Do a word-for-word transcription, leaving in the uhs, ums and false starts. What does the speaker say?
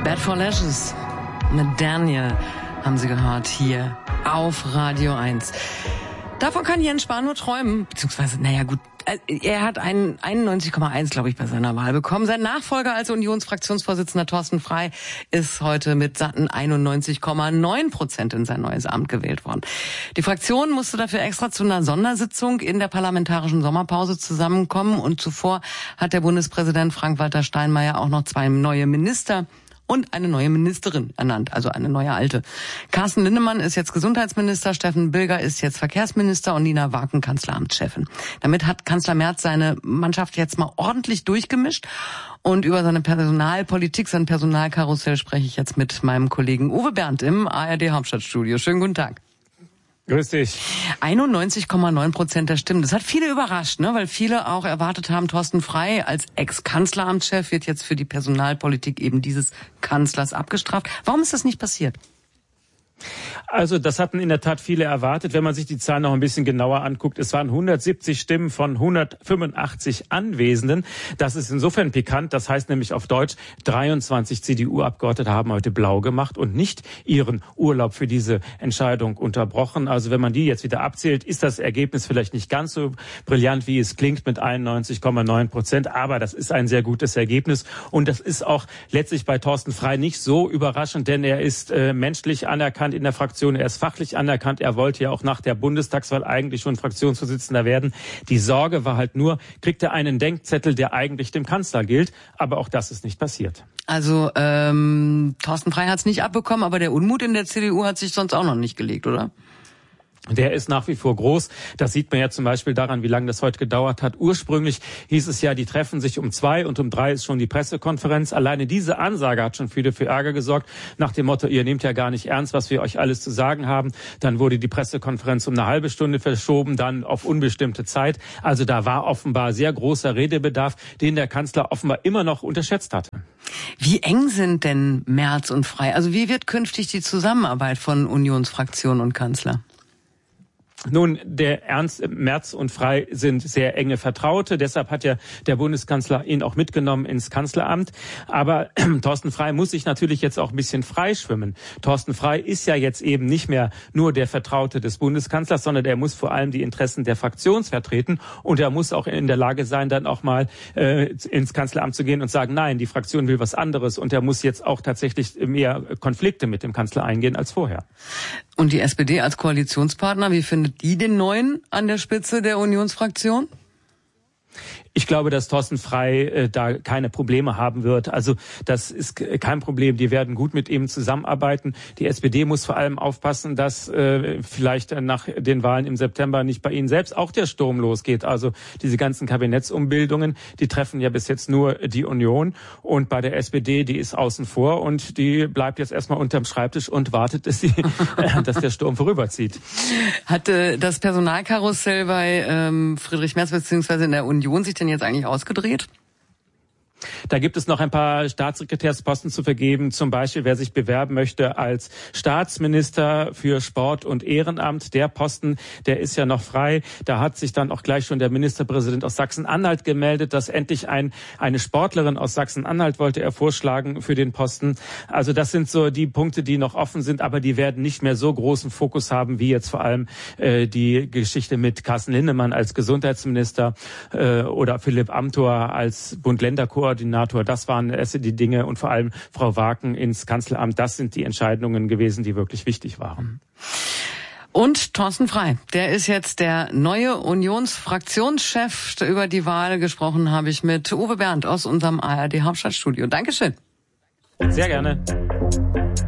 Bad for Lashes mit Daniel haben Sie gehört hier auf Radio eins. Davon kann Jens Spahn nur träumen, beziehungsweise, naja gut, er hat einen einundneunzig Komma eins, glaube ich, bei seiner Wahl bekommen. Sein Nachfolger als Unionsfraktionsvorsitzender Thorsten Frey ist heute mit satten einundneunzig Komma neun Prozent in sein neues Amt gewählt worden. Die Fraktion musste dafür extra zu einer Sondersitzung in der parlamentarischen Sommerpause zusammenkommen und zuvor hat der Bundespräsident Frank-Walter Steinmeier auch noch zwei neue Minister und eine neue Ministerin ernannt, also eine neue alte. Carsten Linnemann ist jetzt Gesundheitsminister, Steffen Bilger ist jetzt Verkehrsminister und Nina Waken Kanzleramtschefin. Damit hat Kanzler Merz seine Mannschaft jetzt mal ordentlich durchgemischt. Und über seine Personalpolitik, sein Personalkarussell spreche ich jetzt mit meinem Kollegen Uwe Bernd im A R D Hauptstadtstudio. Schönen guten Tag. Grüß dich. einundneunzig Komma neun Prozent der Stimmen. Das hat viele überrascht, ne? Weil viele auch erwartet haben, Thorsten Frey als Ex-Kanzleramtschef wird jetzt für die Personalpolitik eben dieses Kanzlers abgestraft. Warum ist das nicht passiert? Also das hatten in der Tat viele erwartet. Wenn man sich die Zahlen noch ein bisschen genauer anguckt, es waren hundertsiebzig Stimmen von hundertfünfundachtzig Anwesenden. Das ist insofern pikant. Das heißt nämlich auf Deutsch, dreiundzwanzig C D U-Abgeordnete haben heute blau gemacht und nicht ihren Urlaub für diese Entscheidung unterbrochen. Also wenn man die jetzt wieder abzählt, ist das Ergebnis vielleicht nicht ganz so brillant, wie es klingt mit einundneunzig Komma neun Prozent. Aber das ist ein sehr gutes Ergebnis. Und das ist auch letztlich bei Thorsten Frey nicht so überraschend, denn er ist äh, menschlich anerkannt in der Fraktion. Er ist fachlich anerkannt. Er wollte ja auch nach der Bundestagswahl eigentlich schon Fraktionsvorsitzender werden. Die Sorge war halt nur, kriegt er einen Denkzettel, der eigentlich dem Kanzler gilt. Aber auch das ist nicht passiert. Also ähm, Thorsten Frey hat es nicht abbekommen, aber der Unmut in der C D U hat sich sonst auch noch nicht gelegt, oder? Der ist nach wie vor groß. Das sieht man ja zum Beispiel daran, wie lange das heute gedauert hat. Ursprünglich hieß es ja, die treffen sich um zwei und um drei ist schon die Pressekonferenz. Alleine diese Ansage hat schon wieder für Ärger gesorgt. Nach dem Motto, ihr nehmt ja gar nicht ernst, was wir euch alles zu sagen haben. Dann wurde die Pressekonferenz um eine halbe Stunde verschoben, dann auf unbestimmte Zeit. Also da war offenbar sehr großer Redebedarf, den der Kanzler offenbar immer noch unterschätzt hatte. Wie eng sind denn Merz und Frey? Also wie wird künftig die Zusammenarbeit von Unionsfraktion und Kanzler? Nun, der Ernst, Merz und Frey sind sehr enge Vertraute. Deshalb hat ja der Bundeskanzler ihn auch mitgenommen ins Kanzleramt. Aber Thorsten Frey muss sich natürlich jetzt auch ein bisschen freischwimmen. Thorsten Frey ist ja jetzt eben nicht mehr nur der Vertraute des Bundeskanzlers, sondern er muss vor allem die Interessen der Fraktion vertreten. Und er muss auch in der Lage sein, dann auch mal äh, ins Kanzleramt zu gehen und sagen, nein, die Fraktion will was anderes. Und er muss jetzt auch tatsächlich mehr Konflikte mit dem Kanzler eingehen als vorher. Und die S P D als Koalitionspartner, wie findet die den Neuen an der Spitze der Unionsfraktion? Ich glaube, dass Thorsten Frey äh, da keine Probleme haben wird. Also das ist kein Problem. Die werden gut mit ihm zusammenarbeiten. Die S P D muss vor allem aufpassen, dass äh, vielleicht nach den Wahlen im September nicht bei ihnen selbst auch der Sturm losgeht. Also diese ganzen Kabinettsumbildungen, die treffen ja bis jetzt nur die Union. Und bei der S P D, die ist außen vor und die bleibt jetzt erstmal unterm Schreibtisch und wartet, dass, sie, äh, dass der Sturm vorüberzieht. Hatte das Personalkarussell bei ähm, Friedrich Merz bzw. in der Union sich denn jetzt eigentlich ausgedreht? Da gibt es noch ein paar Staatssekretärsposten zu vergeben. Zum Beispiel, wer sich bewerben möchte als Staatsminister für Sport und Ehrenamt. Der Posten, der ist ja noch frei. Da hat sich dann auch gleich schon der Ministerpräsident aus Sachsen-Anhalt gemeldet, dass endlich ein, eine Sportlerin aus Sachsen-Anhalt wollte er vorschlagen für den Posten. Also das sind so die Punkte, die noch offen sind, aber die werden nicht mehr so großen Fokus haben, wie jetzt vor allem äh, die Geschichte mit Carsten Linnemann als Gesundheitsminister äh, oder Philipp Amthor als Bund-Länder-Koordinator. Das waren die Dinge und vor allem Frau Waken ins Kanzleramt. Das sind die Entscheidungen gewesen, die wirklich wichtig waren. Und Thorsten Frey, der ist jetzt der neue Unionsfraktionschef. Über die Wahl gesprochen habe ich mit Uwe Bernd aus unserem A R D Hauptstadtstudio. Dankeschön. Sehr gerne.